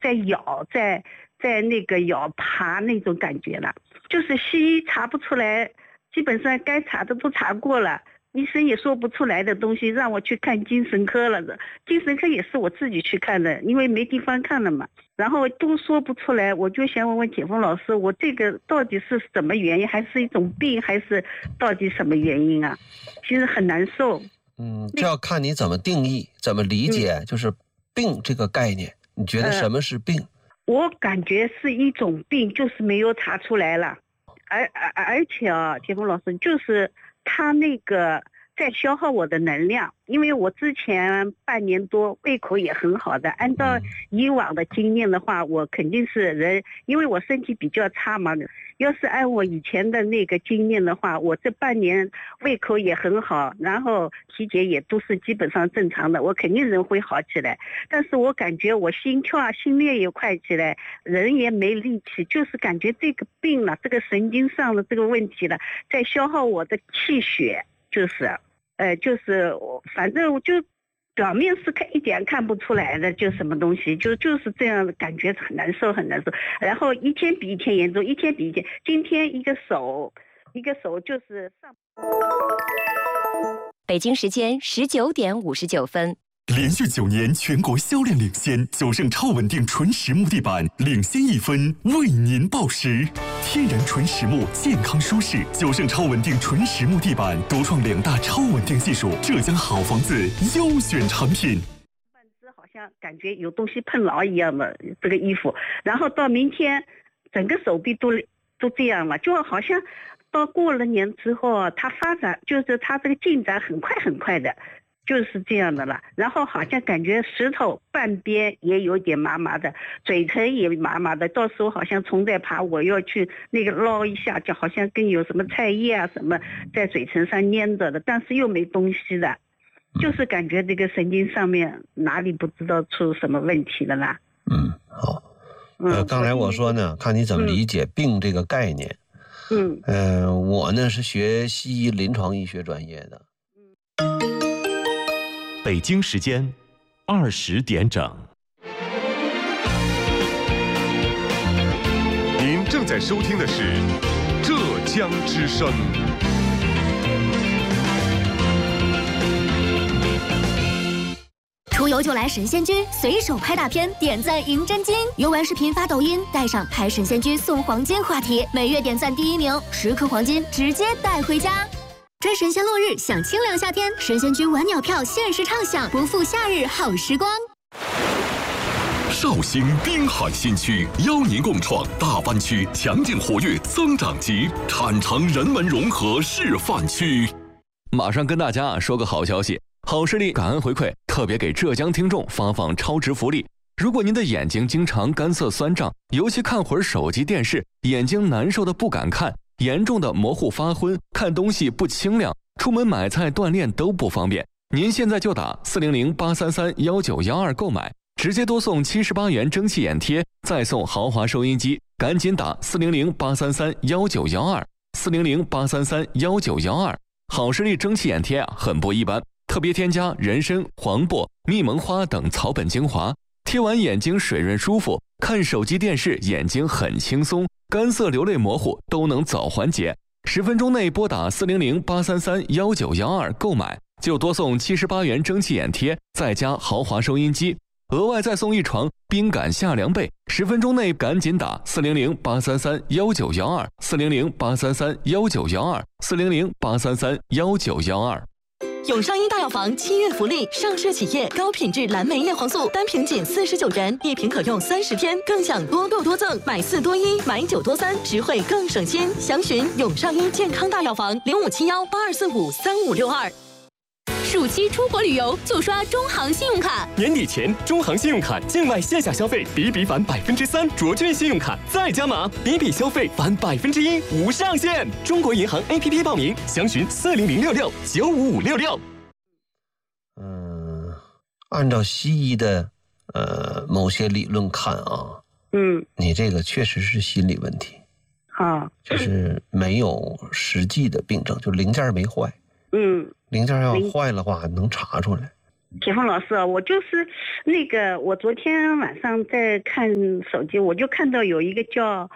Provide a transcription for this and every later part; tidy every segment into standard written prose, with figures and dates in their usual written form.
在咬，在那个咬爬那种感觉了。就是西医查不出来，基本上该查的都查过了，医生也说不出来的东西，让我去看精神科了的。精神科也是我自己去看的，因为没地方看了嘛。然后都说不出来，我就想问问解峰老师，我这个到底是什么原因，还是一种病，还是到底什么原因啊？其实很难受。 这要看你怎么定义，怎么理解，就是病这个概念，你觉得什么是病？ 我感觉是一种病，就是没有查出来了，而且啊，解峰老师，就是他那个在消耗我的能量，因为我之前半年多胃口也很好的，按照以往的经验的话，我肯定是人，因为我身体比较差嘛，要是按我以前的那个经验的话，我这半年胃口也很好，然后体检也都是基本上正常的，我肯定人会好起来。但是我感觉我心跳啊、心率也快起来，人也没力气，就是感觉这个病了，这个神经上的这个问题了，在消耗我的气血，就是反正我就表面是一点看不出来的，就什么东西，就是这样的感觉，很难受很难受。然后一天比一天严重，一天比一天。今天一个手就是上。 北京时间19点59分。 连续9年全国销量领先，九盛超稳定纯实木地板领先1分，为您报时。天然纯实木，健康舒适，九盛超稳定纯实木地板独创2大超稳定技术，浙江好房子优选产品。 半只好像感觉有东西碰牢一样的这个衣服，然后到明天整个手臂都这样了，就好像到过了年之后，它发展就是它这个进展很快很快的。就是这样的了，然后好像感觉石头半边也有点麻麻的，嘴唇也麻麻的，到时候好像虫在爬，我要去那个捞一下，就好像跟有什么菜叶啊什么在嘴唇上粘着的，但是又没东西的，就是感觉这个神经上面哪里不知道出什么问题了啦。 好。刚才我说呢，看你怎么理解病这个概念。我呢是学西医临床医学专业的。 北京时间20点整。 您正在收听的是浙江之声。 出游就来神仙居，随手拍大片，点赞赢真金。游玩视频发抖音，带上拍神仙居送黄金话题，每月点赞第1名，10颗黄金直接带回家。追神仙落日，享清凉夏天，神仙居晚鸟票限时畅享，不负夏日好时光。 绍兴滨海新区邀您共创大湾区强劲活跃增长极，产城人文融合示范区。马上跟大家说个好消息，好视力感恩回馈，特别给浙江听众发放超值福利。如果您的眼睛经常干涩酸胀，尤其看会儿手机电视，眼睛难受的不敢看，严重的模糊发昏，看东西不清亮，出门买菜锻炼都不方便，您现在就打400-833-1912购买，直接多送78元蒸汽眼贴，再送豪华收音机，赶紧打400-833-1912 400-833-1912。好视力蒸汽眼贴很不一般，特别添加人参、黄柏、蜜蒙花等草本精华，贴完眼睛水润舒服，看手机电视眼睛很轻松，干涩流泪模糊都能早缓解。10分钟内拨打400-833-1912购买，就多送78元蒸汽眼贴，再加豪华收音机，额外再送1床冰感夏凉被。10分钟内赶紧打400-833-1912 400-833-1912 400-833-1912。 永上医大药房7月福利，上市企业高品质蓝莓叶黄素单瓶仅49元，1瓶可用30天，更享多购多赠，买4多1，买9多3，实惠更省心。详询永上医健康大药房057182453562。 暑期出国旅游就刷中航信用卡， 年底前中航信用卡境外线下消费比比返3%，卓券信用卡再加码，比比消费返1%，无上限。中国银行 APP 报名，详询40066-95566。 按照西医的某些理论看啊，你这个确实是心理问题，就是没有实际的病症，就零件没坏。零件要坏的话能查出来。 铁峰老师啊，我就是那个，我昨天晚上在看手机，我就看到有一个叫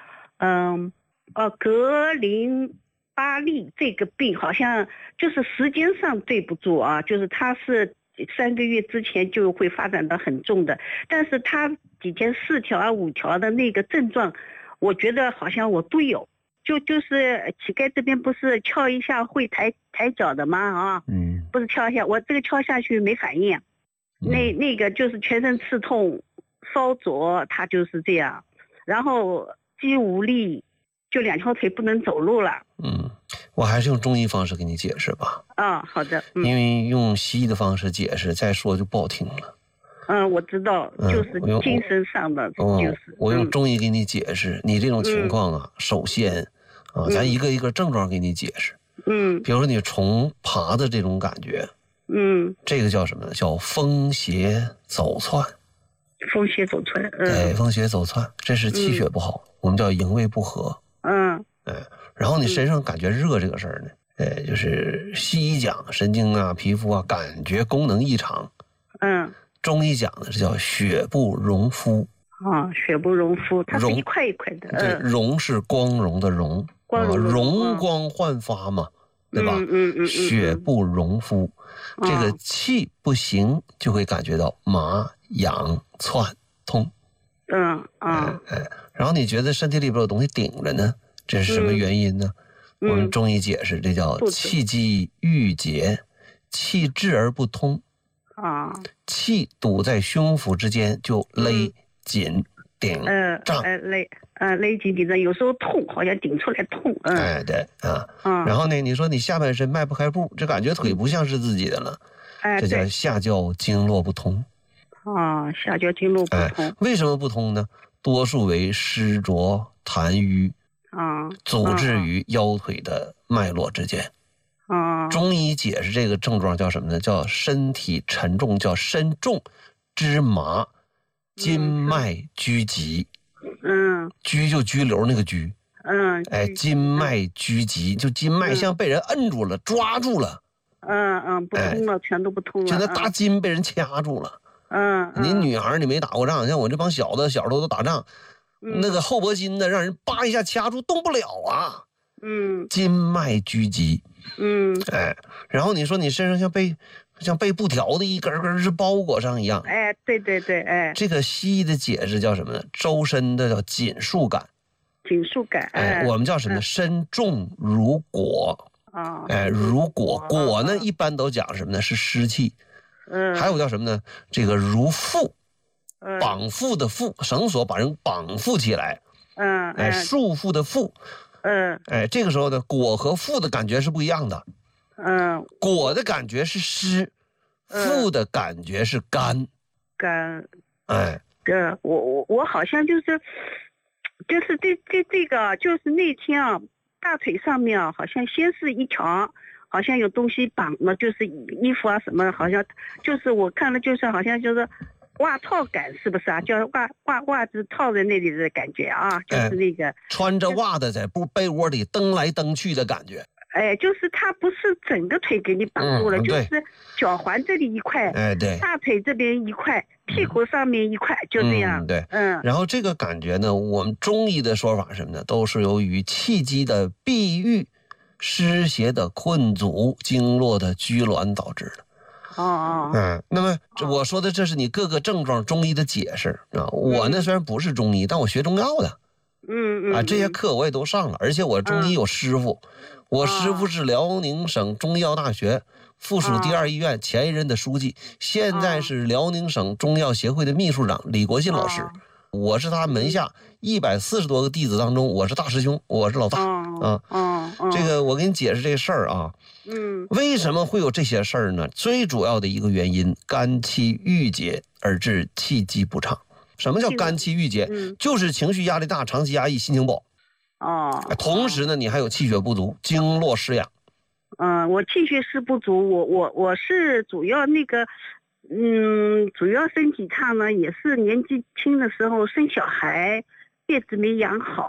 格林巴利这个病，好像就是时间上对不住啊，就是他是3个月之前就会发展到很重的，但是他以前4条啊5条的那个症状，我觉得好像我都有。就是膝盖这边不是敲一下会抬脚的吗？啊，不是敲一下，我这个敲下去没反应，那个就是全身刺痛，烧灼，它就是这样，然后肌无力，就2条腿不能走路了。 我还是用中医方式给你解释吧。 好的。 因为用西医的方式解释，再说就不好听了。 我知道，就是精神上的，就是我用中医给你解释，你这种情况啊，首先咱一个一个症状给你解释。比如说你虫爬的这种感觉，这个叫什么呢？叫风邪走窜。 风邪走窜， 对，风邪走窜，这是气血不好，我们叫营卫不和。然后你身上感觉热这个事儿呢，就是西医讲神经啊、皮肤啊感觉功能异常。中医讲的是叫血不容肤。 血不容肤，它是一块一块的。 对，容是光荣的容，容光焕发嘛，对吧？血不容肤，这个气不行，就会感觉到麻、痒、窜、痛。然后你觉得身体里边有东西顶着呢，这是什么原因呢？我们中医解释，这叫气机郁结，气滞而不通。气堵在胸腹之间就勒紧顶胀， 勒紧顶胀，有时候痛，好像顶出来痛。 对然后呢，你说你下半身迈不开步，这感觉腿不像是自己的了，这叫下焦经络不通。 下焦经络不通。 为什么不通呢？多数为湿浊痰瘀，阻滞于腰腿的脉络之间。中医解释这个症状叫什么呢？叫身体沉重，叫身重之麻，筋脉拘急。拘就拘留那个拘。筋脉拘急，就筋脉像被人摁住了、抓住了。 不通了，全都不通了。 就那大筋被人掐住了。你女孩你没打过仗，像我这帮小时候都打仗，那个后脖筋的让人叭一下掐住，动不了啊。筋脉拘急。然后你说你身上像被布条的一根根是包裹上一样。 对。 这个西医的解释叫什么呢？周身的叫紧束感。 紧束感。 我们叫什么呢？身重如裹。如裹，裹呢一般都讲什么呢？是湿气。还有叫什么呢？这个如缚，绑缚的缚，绳索把人绑缚起来。束缚的缚。这个时候呢，裹和缚的感觉是不一样的。裹的感觉是湿，缚的感觉是干。 我好像就是这个，就是那天啊，大腿上面啊，好像先是一条，好像有东西绑了，就是衣服啊什么，好像就是我看了，就是好像就是袜套感，是不是啊？叫袜子套在那里的感觉啊，就是那个穿着袜子在被窝里蹬来蹬去的感觉。 就是它不是整个腿给你绑住了，就是脚环这里一块， 对， 大腿这边一块，屁股上面一块，就这样。 对，然后这个感觉呢，我们中医的说法是什么呢？都是由于气机的闭郁、湿邪的困阻、经络的拘挛导致的。那么我说的这是你各个症状中医的解释啊。我呢虽然不是中医，但我学中药的。这些课我也都上了，而且我中医有师傅。我师傅是辽宁省中医药大学附属第2医院前一任的书记，现在是辽宁省中药协会的秘书长李国信老师。我是他门下140多个弟子当中，我是大师兄，我是老大。这个我给你解释这个事儿啊。为什么会有这些事儿呢？最主要的一个原因，肝气郁结而致气机不畅。什么叫肝气郁结？就是情绪压力大，长期压抑，心情不好。同时呢，你还有气血不足，经络失养。 我气血是不足，我是主要那个，主要身体差呢，也是年纪轻的时候生小孩，叶子没养好。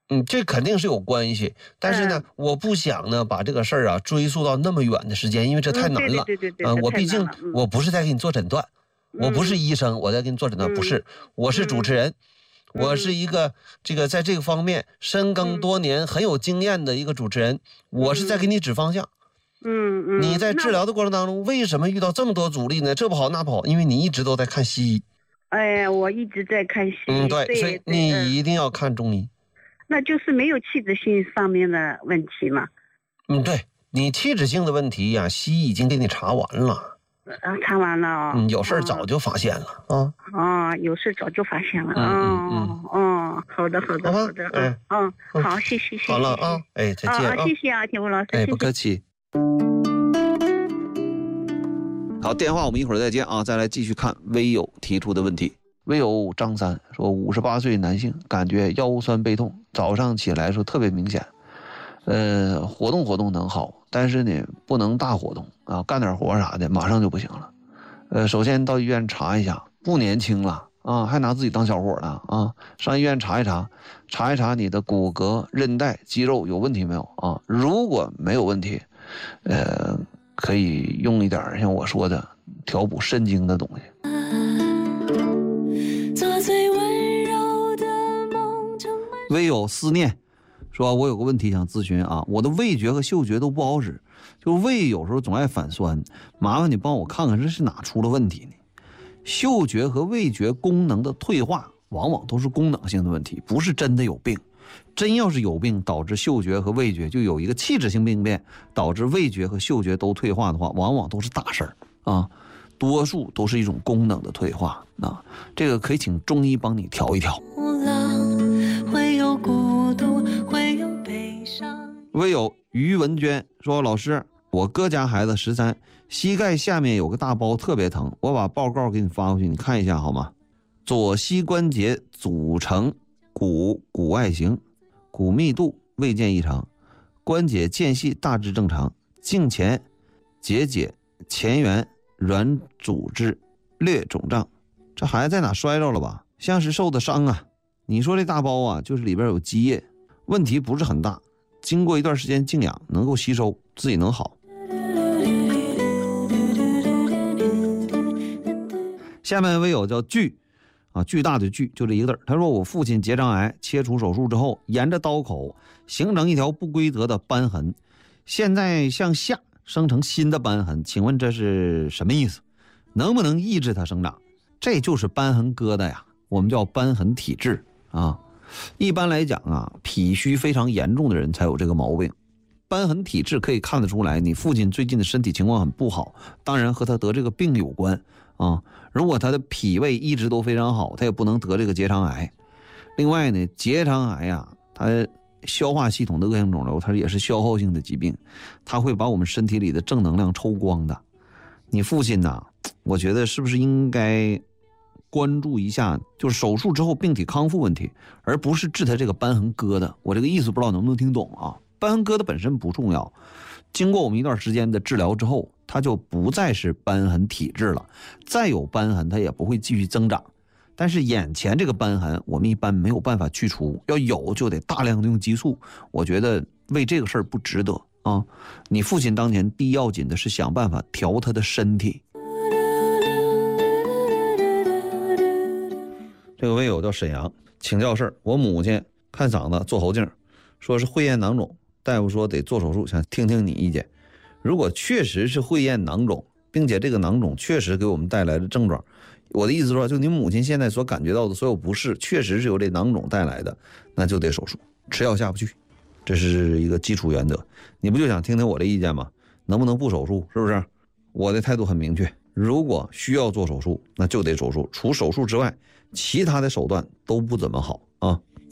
这肯定是有关系，但是呢，我不想呢把这个事儿啊追溯到那么远的时间，因为这太难了。 对， 我毕竟我不是在给你做诊断，我不是医生，我在给你做诊断，不是，我是主持人，我是一个在这个方面深耕多年、很有经验的一个主持人，我是在给你指方向。你在治疗的过程当中，为什么遇到这么多阻力呢？这不好那不好，因为你一直都在看西医。 我一直在看西医。 对，所以你一定要看中医。 那就是没有器质性上面的问题嘛？ 对，你器质性的问题呀，西医已经给你查完了。 查完了啊。 有事早就发现了啊。 有事早就发现了。好的。好，谢谢。 好了啊，再见啊。 谢谢啊，田文老师。 不客气。好，电话我们一会儿再接啊，再来继续看微友提出的问题。微友张三说，58岁男性，感觉腰酸背痛，早上起来说特别明显，活动能好，但是呢不能大活动啊，干点活啥的马上就不行了。首先到医院查一下，不年轻了啊，还拿自己当小伙呢啊，上医院查一查你的骨骼、韧带、肌肉有问题没有啊？如果没有问题，可以用一点像我说的调补肾精的东西。微友思念说，我有个问题想咨询啊，我的味觉和嗅觉都不好使，就胃有时候总爱反酸，麻烦你帮我看看这是哪出了问题呢？嗅觉和味觉功能的退化往往都是功能性的问题，不是真的有病。真要是有病导致嗅觉和味觉就有一个器质性病变，导致味觉和嗅觉都退化的话，往往都是大事儿啊，多数都是一种功能的退化啊，这个可以请中医帮你调一调。会有孤独，会有悲伤。微友于文娟说，老师，我哥家孩子13，膝盖下面有个大包特别疼，我把报告给你发过去，你看一下好吗？左膝关节组成骨外形，骨密度未见异常，关节间隙大致正常，颈前结节前缘软组织略肿胀。这孩子在哪摔着了吧？像是受的伤啊。你说这大包啊，就是里边有积液，问题不是很大，经过一段时间静养能够吸收，自己能好。下面微友叫巨啊，巨大的巨，就这一个字。他说我父亲结肠癌切除手术之后，沿着刀口形成一条不规则的瘢痕，现在向下生成新的瘢痕，请问这是什么意思？能不能抑制它生长？这就是瘢痕疙瘩呀，我们叫瘢痕体质啊。一般来讲啊，脾虚非常严重的人才有这个毛病。瘢痕体质可以看得出来，你父亲最近的身体情况很不好，当然和他得这个病有关啊。如果他的脾胃一直都非常好，他也不能得这个结肠癌。另外呢，结肠癌啊，它消化系统的恶性肿瘤，它也是消耗性的疾病，它会把我们身体里的正能量抽光的。你父亲呢，我觉得是不是应该关注一下，就是手术之后病体康复问题，而不是治他这个瘢痕疙瘩。我这个意思不知道能不能听懂啊？瘢痕疙瘩本身不重要，经过我们一段时间的治疗之后，它就不再是瘢痕体质了，再有瘢痕它也不会继续增长。但是眼前这个瘢痕我们一般没有办法去除，要有就得大量的用激素，我觉得为这个事儿不值得啊。你父亲当年第一要紧的是想办法调他的身体。这个微友叫沈阳，请教事儿，我母亲看嗓子做喉镜，说是会厌囊肿，大夫说得做手术，想听听你意见。如果确实是会厌囊肿，并且这个囊肿确实给我们带来的症状，我的意思说，就你母亲现在所感觉到的所有不适，确实是由这囊肿带来的，那就得手术，吃药下不去，这是一个基础原则。你不就想听听我的意见吗？能不能不手术？是不是？我的态度很明确，如果需要做手术，那就得手术，除手术之外，其他的手段都不怎么好啊。